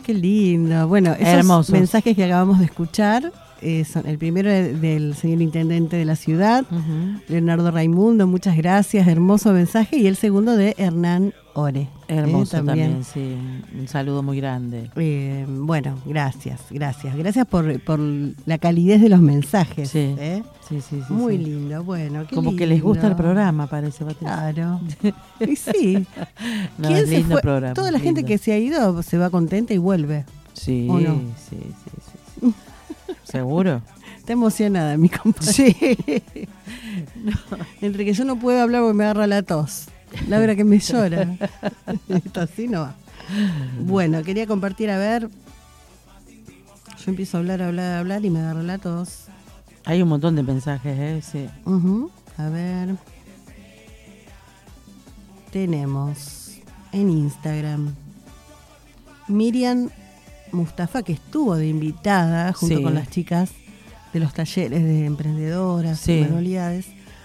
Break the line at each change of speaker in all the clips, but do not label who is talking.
Qué lindo. Bueno, esos
Hermosos
mensajes que acabamos de escuchar son el primero del señor intendente de la ciudad, Leonardo Raimundo, muchas gracias, hermoso mensaje, y el segundo de Hernán Ore.
Hermoso también, sí, un saludo muy grande.
Bueno, gracias por la calidez de los mensajes.
Sí, sí,
muy
sí.
lindo, bueno, qué
como
lindo.
que les gusta el programa, parece, Patricia.
Claro, y sí.
No,
¿Quién
es
se
lindo
fue?
programa,
Toda la
lindo.
gente que se ha ido se va contenta y vuelve.
Sí,
¿O no?
sí. ¿Seguro?
Está emocionada mi compañera.
Sí.
No. Entre que yo no puedo hablar porque me agarra la tos. Laura que me llora. Esto así no va. Bueno, quería compartir, a ver. Yo empiezo a hablar y me agarra la tos.
Hay un montón de mensajes, sí.
A ver. Tenemos en Instagram Miriam Mustafa, que estuvo de invitada junto con las chicas de los talleres de emprendedoras y manualidades.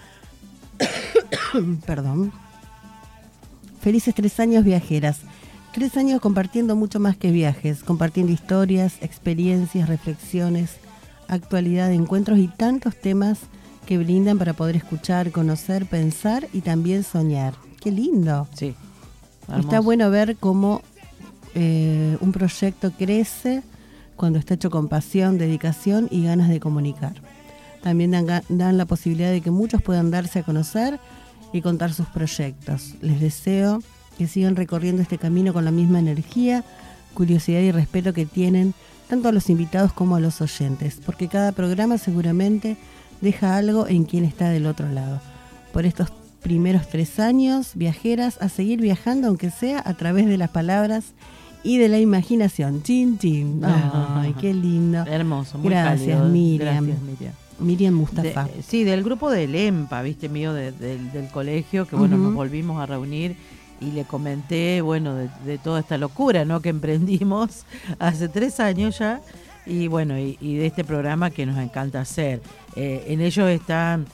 Perdón. Felices 3 años viajeras. 3 años compartiendo mucho más que viajes, compartiendo historias, experiencias, reflexiones, actualidad, encuentros y tantos temas que brindan para poder escuchar, conocer, pensar y también soñar. ¡Qué lindo!
Sí.
Hermoso. Está bueno ver cómo un proyecto crece cuando está hecho con pasión, dedicación y ganas de comunicar. También dan la posibilidad de que muchos puedan darse a conocer y contar sus proyectos. Les deseo que sigan recorriendo este camino con la misma energía, curiosidad y respeto que tienen tanto a los invitados como a los oyentes, porque cada programa seguramente deja algo en quien está del otro lado. Por estos primeros 3 años, viajeras, a seguir viajando, aunque sea a través de las palabras y de la imaginación. Chin, chin. Ay, qué lindo.
Hermoso, muy
gracias,
cálido.
Miriam.
Gracias, Miriam.
Miriam Mustafa.
Sí, del grupo del EMPA, viste, mío, del colegio, que bueno, nos volvimos a reunir y le comenté, bueno, de toda esta locura, ¿no?, que emprendimos hace 3 años ya, y bueno, y de este programa que nos encanta hacer. En ellos están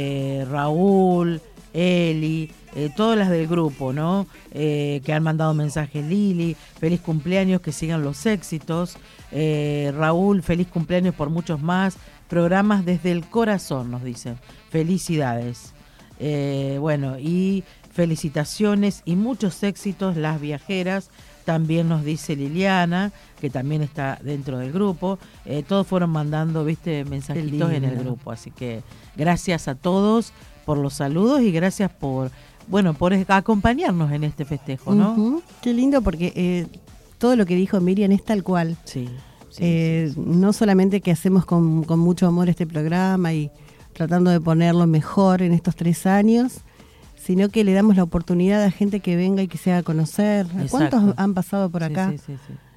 Raúl, Eli, todas las del grupo, ¿no? Que han mandado mensajes. Lili, feliz cumpleaños, que sigan los éxitos. Raúl, feliz cumpleaños por muchos más. Programas desde el corazón, nos dicen. Felicidades. Bueno, y felicitaciones y muchos éxitos las viajeras. También nos dice Liliana, que también está dentro del grupo. Todos fueron mandando, viste, mensajitos en el grupo. Así que gracias a todos por los saludos y gracias por acompañarnos en este festejo, ¿no?
Qué lindo, porque todo lo que dijo Miriam es tal cual.
Sí.
No solamente que hacemos con mucho amor este programa y tratando de ponerlo mejor en estos 3 años, sino que le damos la oportunidad a gente que venga y que se haga conocer.
Exacto.
¿Cuántos han pasado por acá?
Sí.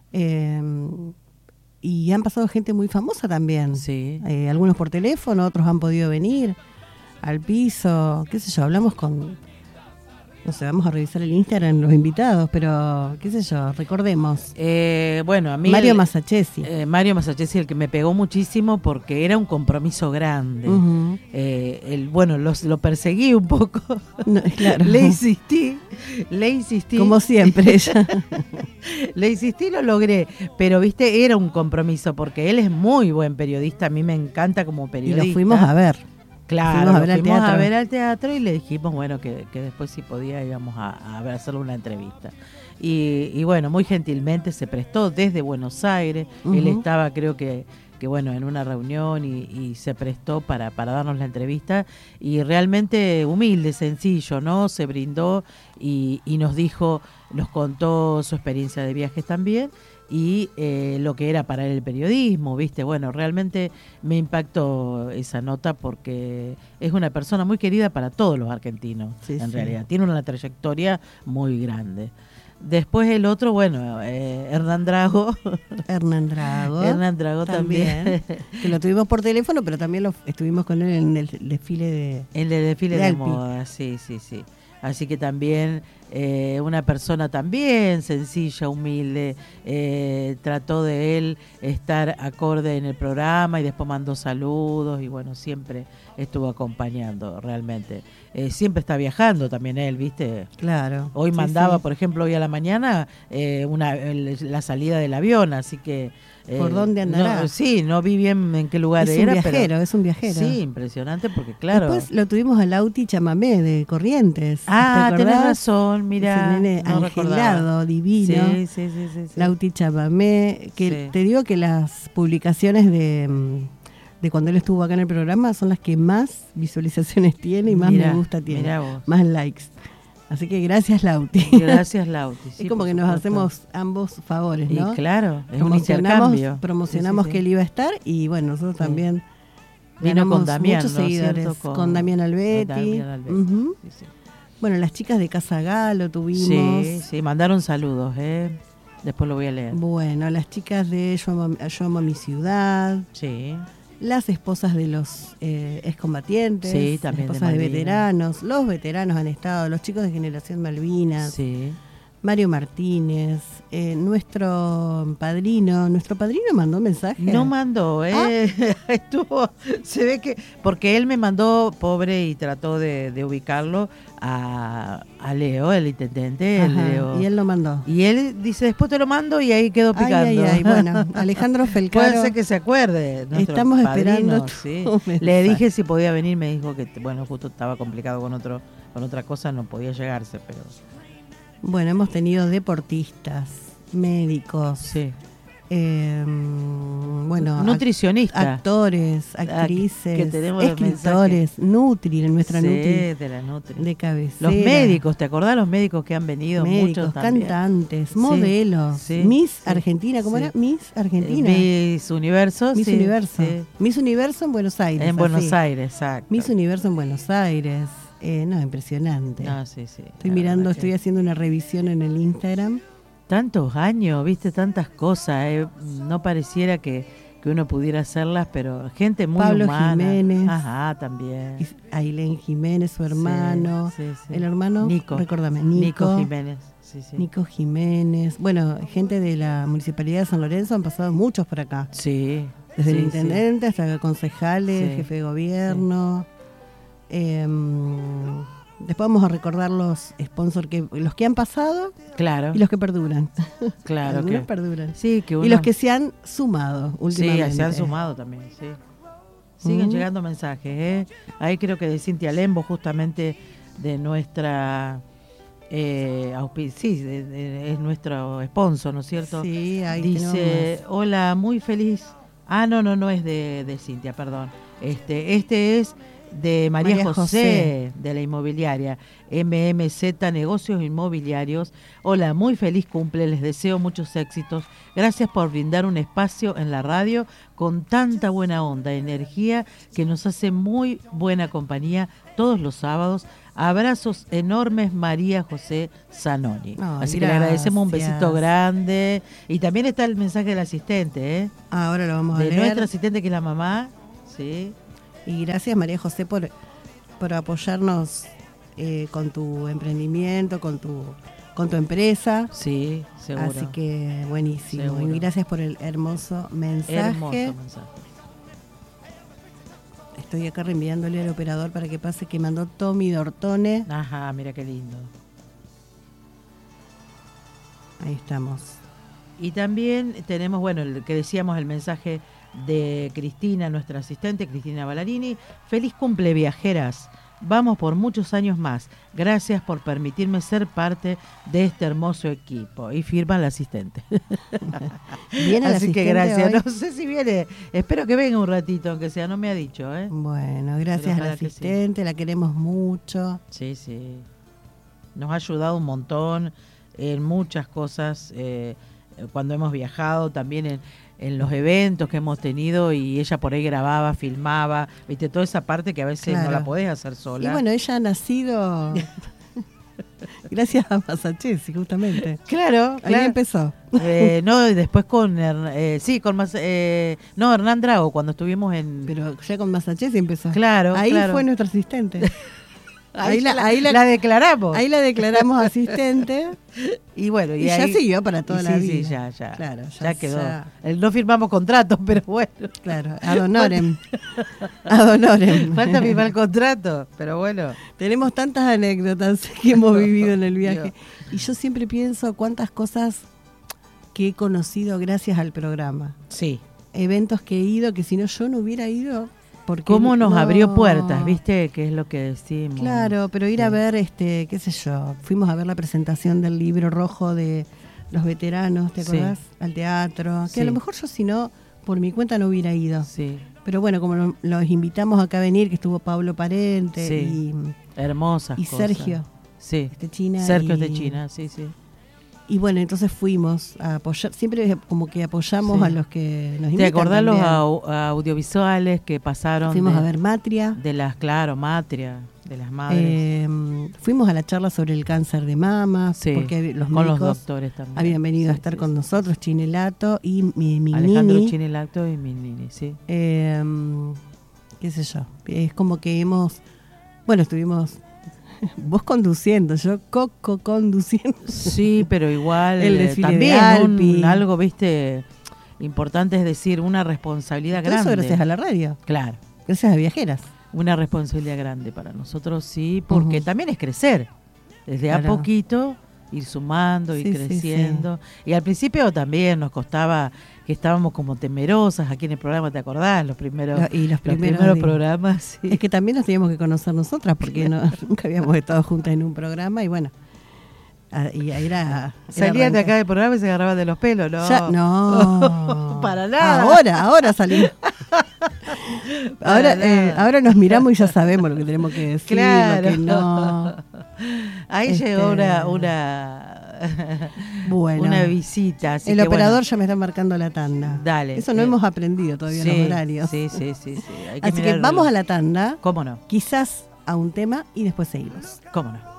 Y han pasado gente muy famosa también.
Sí.
Algunos por teléfono, otros han podido venir al piso, qué sé yo, hablamos con... No sé, vamos a revisar el Instagram, los invitados, pero qué sé yo, recordemos.
Bueno, a mí
Mario Masachesi.
Mario Masachesi, el que me pegó muchísimo porque era un compromiso grande. Lo perseguí un poco.
No, claro.
Le insistí.
Como siempre ella.
Le insistí y lo logré. Pero, viste, era un compromiso porque él es muy buen periodista. A mí me encanta como periodista.
Y lo fuimos a ver.
Claro, fuimos a ver al teatro y le dijimos, bueno, que después si podía íbamos a hacerle una entrevista. Y bueno, muy gentilmente se prestó desde Buenos Aires. Él estaba, creo que bueno, en una reunión y se prestó para darnos la entrevista. Y realmente humilde, sencillo, ¿no? Se brindó y nos dijo, nos contó su experiencia de viajes también. Y lo que era para él el periodismo, ¿viste? Bueno, realmente me impactó esa nota porque es una persona muy querida para todos los argentinos, en realidad. Tiene una trayectoria muy grande. Después el otro, bueno, Hernán Drago. Hernán Drago también.
Que lo tuvimos por teléfono, pero también estuvimos con él en el desfile de...
En el desfile de moda, sí. Así que también una persona también sencilla, humilde, trató de él estar acorde en el programa y después mandó saludos y bueno, siempre estuvo acompañando realmente. Siempre está viajando también él, ¿viste?
Claro.
Hoy
sí,
mandaba,
sí.
por ejemplo, hoy a la mañana la salida del avión, así que...
¿Por dónde andará?
No vi bien en qué lugar
es
era.
Es un viajero.
Sí, impresionante porque claro...
Después lo tuvimos a Lauti Chamamé de Corrientes.
Ah, tenés razón, mira.
Ese nene
no
angelado,
recordaba.
divino.
Sí.
Lauti Chamamé, que te digo que las publicaciones de cuando él estuvo acá en el programa son las que más visualizaciones tiene y más me gusta tiene, más likes. Así que gracias, Lauti.
Gracias, Lauti. Sí,
es como que nos hacemos ambos favores, ¿no?
Y claro, es un intercambio.
Promocionamos que él iba a estar y bueno, nosotros también
vino con Damián,
muchos seguidores. Con Damián Albetti. Uh-huh. Sí. Bueno, las chicas de Casa Galo tuvimos.
Sí, mandaron saludos, después lo voy a leer.
Bueno, las chicas de Yo Amo a Mi Ciudad.
Sí.
Las esposas de los excombatientes,
sí, también
las esposas de veteranos, los veteranos han estado, los chicos de Generación Malvinas,
sí.
Mario Martínez, nuestro padrino mandó un mensaje.
No mandó, estuvo, se ve que, porque él me mandó, pobre, y trató de ubicarlo a Leo, el intendente.
Ajá,
Leo.
Y él lo mandó.
Y él dice, después te lo mando y ahí quedó picando.
Ay, bueno, Alejandro Felcaro.
Puede ser que se acuerde.
Estamos esperando.
Sí. Le dije si podía venir, me dijo que, bueno, justo estaba complicado con otra cosa, no podía llegarse, pero...
Bueno, hemos tenido deportistas, médicos,
sí.
Bueno,
nutricionistas,
actores, actrices,
que
escritores, Nutri, en nuestra Nutri,
de la Nutri,
de cabecera.
Los médicos, ¿te acordás los médicos que han venido?
Médicos,
muchos también.
cantantes, modelos,
sí,
Miss Argentina, ¿cómo era? Miss Argentina.
Miss Universo.
Miss Universo. Sí. Miss Universo en Buenos Aires.
En Buenos Aires, exacto.
Miss Universo en Buenos Aires. No, impresionante.
No, sí.
Estoy mirando, estoy haciendo una revisión en el Instagram.
Tantos años, viste, tantas cosas. No pareciera que uno pudiera hacerlas, pero gente muy
Pablo
humana.
Jiménez.
Ajá, también.
Ailén Jiménez, su hermano.
Sí.
El hermano,
Nico.
Recuérdame,
Nico Jiménez. Sí.
Nico Jiménez. Bueno, gente de la Municipalidad de San Lorenzo, han pasado muchos por acá.
Sí.
Desde el intendente hasta concejales, jefe de gobierno. Después vamos a recordar los sponsors los que han pasado,
claro,
y los que perduran.
Claro,
algunos perduran.
Sí, que
y los que se han sumado últimamente.
Sí, se han sumado también, sí. Siguen llegando mensajes, Ahí creo que de Cintia Lembo, justamente de nuestra es nuestro sponsor, ¿no es cierto?
Sí, ahí
dice, hola, muy feliz. No es de Cintia, perdón. Este es de María José, de la inmobiliaria MMZ Negocios Inmobiliarios. Hola, muy feliz cumple, les deseo muchos éxitos. Gracias por brindar un espacio en la radio con tanta buena onda, energía, que nos hace muy buena compañía todos los sábados. Abrazos enormes, María José Zanoni. Así que le agradecemos, un besito grande. Y también está el mensaje del asistente,
Ahora lo vamos a leer.
De nuestra asistente, que es la mamá. Sí.
Y gracias, María José, por apoyarnos con tu emprendimiento, con tu empresa.
Sí, seguro.
Así que buenísimo.
Seguro.
Y gracias por el hermoso mensaje.
Hermoso mensaje.
Estoy acá reenviándole al operador para que pase, que mandó Tommy Dortone.
Ajá, mira qué lindo.
Ahí estamos.
Y también tenemos, bueno, el que decíamos, el mensaje de Cristina, nuestra asistente, Cristina Ballarini. Feliz cumple, viajeras. Vamos por muchos años más. Gracias por permitirme ser parte de este hermoso equipo. Y firma la asistente.
¿Viene la asistente?
Así que gracias.
Hoy?
No sé si viene. Espero que venga un ratito, aunque sea. No me ha dicho,
Bueno, gracias a la asistente. Sí. La queremos mucho.
Sí. Nos ha ayudado un montón en muchas cosas. Cuando hemos viajado, también en los eventos que hemos tenido, y ella por ahí grababa, filmaba, viste, toda esa parte que a veces no la podés hacer sola.
Y bueno, ella ha nacido gracias a Massachusetts, justamente.
Claro.
Ahí empezó.
No, y después con Hernán Drago, cuando estuvimos en...
Pero ya con Massachusetts empezó.
Claro.
Ahí fue nuestro asistente.
Ahí la declaramos.
Ahí la declaramos asistente.
Y bueno,
y
ahí,
ya siguió para toda la vida.
Sí, ya.
Claro,
ya quedó. No firmamos contrato, pero bueno.
Claro, ad honorem. Ad honorem.
Falta firmar el contrato, pero bueno.
Tenemos tantas anécdotas que hemos vivido en el viaje. Y yo siempre pienso cuántas cosas que he conocido gracias al programa.
Sí.
Eventos que he ido, que si no yo no hubiera ido.
Cómo nos abrió puertas, ¿viste? Que es lo que decimos.
Claro, pero ir a ver, qué sé yo, fuimos a ver la presentación del libro rojo de los veteranos, ¿te acordás? Al teatro, que a lo mejor yo si no, por mi cuenta no hubiera ido.
Sí.
Pero bueno, como los invitamos acá a venir, que estuvo Pablo Parente y
hermosas
y
cosas.
Sergio.
Sí.
China.
Sergio de China, sí.
Y bueno, entonces fuimos a apoyar, siempre como que apoyamos a los que nos invitan.
¿Te acordás los audiovisuales que pasaron?
Fuimos a ver Matria.
Matria, de las madres.
Fuimos a la charla sobre el cáncer de mama, porque los médicos
los doctores también
habían venido a estar con nosotros, Chinelato y mi
Alejandro
Nini.
Chinelato y mi Nini, sí.
Qué sé yo, es como que estuvimos... Vos conduciendo, yo conduciendo.
Sí, pero igual
el desfile
también algo, viste, importante es decir, una responsabilidad grande. Eso
gracias a la radio.
Claro.
Gracias a Viajeras.
Una responsabilidad grande para nosotros, sí, porque también es crecer. Desde a poquito, ir sumando, ir creciendo. Sí. Y al principio también nos costaba, que estábamos como temerosas aquí en el programa, ¿te acordás? Los primeros programas. Sí.
Es que también nos teníamos que conocer nosotras, porque nunca habíamos estado juntas en un programa y bueno. Y ahí
salían de acá del programa y se agarraban de los pelos, ¿no?
No.
Para nada.
Ahora salimos. Ahora nos miramos y ya sabemos lo que tenemos que decir, lo que no.
Ahí llegó una visita. Así
el operador ya me está marcando la tanda.
Dale.
Eso no hemos aprendido todavía los horarios.
Sí.
Así que vamos a la tanda.
¿Cómo no?
Quizás a un tema y después seguimos.
¿Cómo no?